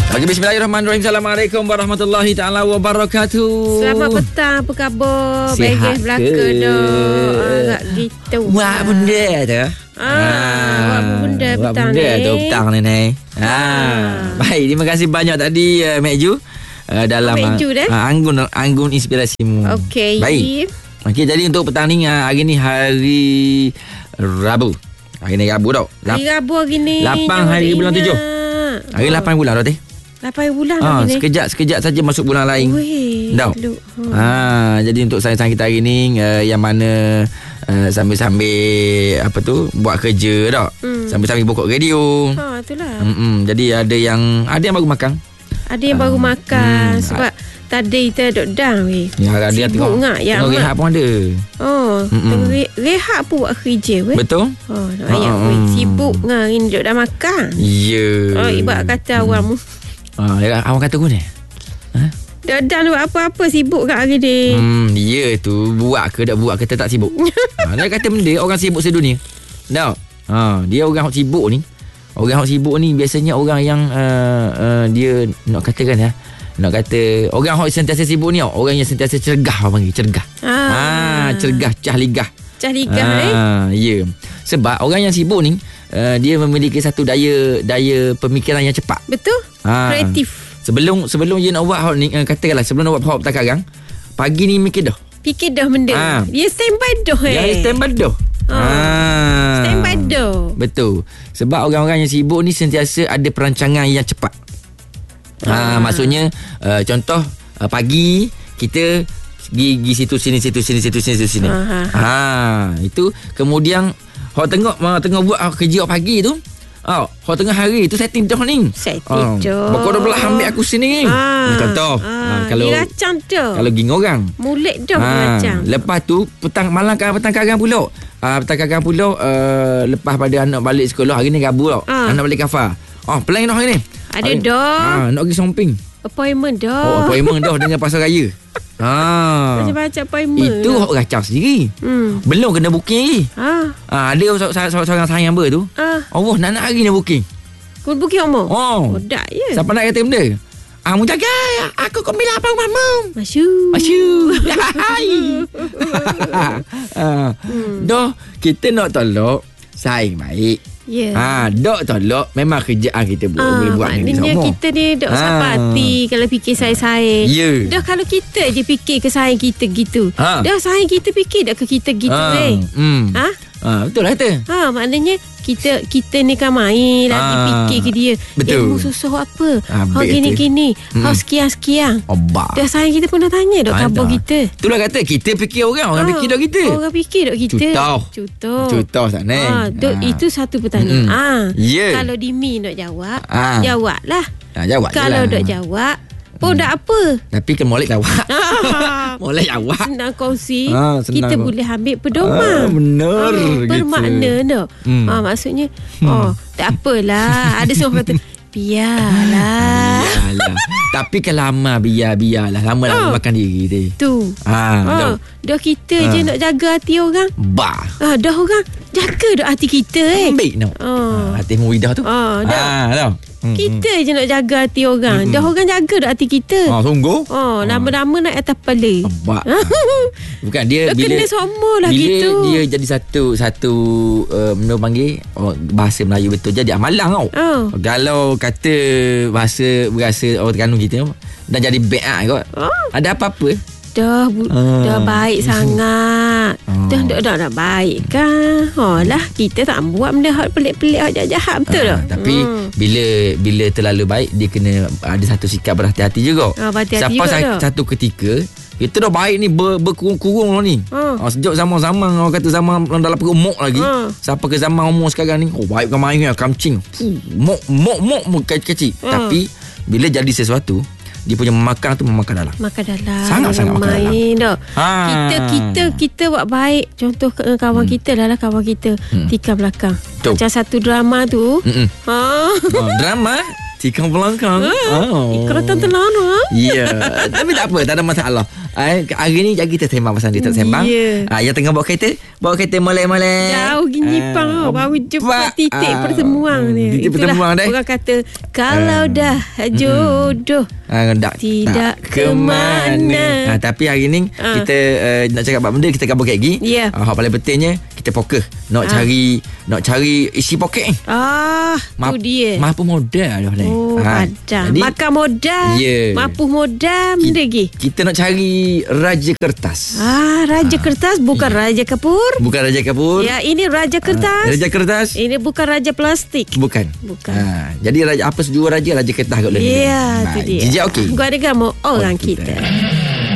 Okey, bismillahirrahmanirrahim. Assalamualaikum warahmatullahi taala wabarakatuh. Selamat petang, apa khabar? Sihat Baik belaka dah. Agak gitu. Buat benda tu. Buat benda buat petang benda ni. tu petang ni. Baik, terima kasih banyak tadi Mek Ju dalam Mek Ju dah. anggun inspirasimu. Okey. Baik. Okey, jadi untuk petang ni hari ni hari Rabu. Hari ni Rabu tau. Hari Rabu hari ni. 8 hari bulan 7. Hari 8 bulan dah teh. 8 bulan hari ni. Sekejap saja masuk bulan lain. Weh. Tahu. Jadi untuk sayang-sayang kita hari ni yang mana sambil-sambil apa tu buat kerja tak. Sambil-sambil bokok radio. Itulah. Jadi ada yang baru makan. Ada yang baru makan sebab tadi kita duduk down weh. Ya, ada yang sibuk ngak ya. Tengok rehat pun ada. Tengok rehat pun buat kerja weh. Betul? Nak ayat weh. Sibuk ngak hari ni duduk dah makan. Ya. Ibarat kata awakmu. Awak kata guna? Dah buat apa-apa sibuk kat hari ni. Ya tu. Buat ke tak buat ke tak sibuk. Dia kata benda orang sibuk sedunia. Tak? Dia orang yang sibuk ni. Orang yang sibuk ni biasanya orang yang dia nak katakan nak kata orang yang sentiasa sibuk ni orang yang sentiasa cergah orang panggil cergah. Cergah cah ligah ya. Sebab orang yang sibuk ni dia memiliki satu daya pemikiran yang cepat. Betul? Kreatif. Sebelum dia nak buat ni katakanlah sebelum nak buat hot petang karang, pagi ni fikir dah benda. Dia standby dah. Standby dah. Betul. Sebab orang-orang yang sibuk ni sentiasa ada perancangan yang cepat. Maksudnya contoh pagi kita pergi situ sini. Itu kemudian hok tengah buat kerja pagi tu. Hok tengah hari tu setting dah ni. Setting dah. Pokok dah belah ambil aku sini. Contoh. Kalau diracam dah. Kalau ging orang. Mulik dah diracam. Lepas tu petang karang pula. Petang karang pula lepas pada anak balik sekolah hari ni Rabu tau. Anak balik kafar. Plan dah hari ni. Ada dah. Nak pergi shopping. Appointment dah. Appointment dah dengan pasar raya. Macam-macam appointment. Itu hok racam sendiri. Belum kena booking lagi. Ada seorang sayang hamba tu. Allah nak hari ni booking. Kau booking omong? Tak ya. Siapa nak kata benda? Mu jaga. Aku kau bila apa rumahmu? Masyu. Dah kita nak tolak saing baik. Dok tolak memang kerjaan kita boleh buat ni semua. Maknanya kita ni dok sapati kalau fikir saya. Dah kalau kita je fikir ke sayang kita gitu. Dah sayang kita fikir dak ke kita gitu Betul lah kata. Maknanya kita ni kan main lagi fikir ke dia. Betul. Susah apa? Gini. Sekian. Dah sayang kita pun dah tanya dok khabar kita. Itulah kata kita fikir orang fikir dok kita. Orang fikir dok kita. Cutoh sana. Itu satu pertanyaan. Kalau Dimi nak jawab, jawablah. Jawab kalau dok jawab pun tak apa. Tapi kan molek jawab. Molek jawab. Senang kongsi. Senang. Kita boleh ambil pedoman. Benar bermakna tak? Maksudnya tak apalah. Ada seorang kata biarlah. Tapi kalau lama biarlah. Lama makan diri dia. Tu. Dah kita je nak jaga hati orang. Dah orang jaga dah hati kita Ambil no. Hati Muidah tu. Dah. Kita je nak jaga hati orang. Dah orang jaga dah hati kita. Sungguh. Lama-lama nak atas kepala. Bukan dia bila kena sombong lah gitu. Dia jadi satu menurut panggil bahasa Melayu betul jadi amalang tau. Kalau kata bahasa berasa orang Terengganu kita dah jadi bad kot. Ada apa-apa dah baik sangat. Dah baik kan. Lah kita tak buat benda hak pelik-pelik hak jahat betul tak? Tapi bila terlalu baik dia kena ada satu sikap berhati-hati juga. Siapa satu ketika kita dah baik ni berkurung-kurung lah ni. Sejak zaman-zaman orang kata zaman dalam perut mok lagi. Siapa ke zaman umur sekarang ni baik kan main kamcing. Mok kecil. Tapi bila jadi sesuatu dia punya memakan tu memakan dalam. Sangat-sangat makan dalam. Kita buat baik. Contoh kawan kita lah kawan kita tikar belakang. Macam satu drama tu. Drama? Tikam belakang. Kerotan telana. Ya. Tapi tak apa, tak ada masalah. Hari ni kita sembang pasal dia tak sembang. Yang tengah bawa kereta molek-molek. Jauh ginyipang baru jumpa titik pertemuan ni. Titik pertemuan dah. Orang kata kalau dah jodoh tidak ke mana. Tapi hari ni kita nak cakap apa benda, kita kabur lagi. Hak paling pentingnya kita fokus nak cari isi poket ni. Tu dia. Mampu modal dah. Padahal makan modal, mampu modal, benda lagi. Kita nak cari Raja Kertas. Raja Kertas bukan Raja Kapur. Bukan Raja Kapur. Ya, ini Raja Kertas. Raja Kertas. Ini bukan Raja Plastik. Bukan. Jadi raja apa sejua raja Kertas kat dalam ni. Ya, tu dia. Jijak okey. Gua ada kamu orang kita.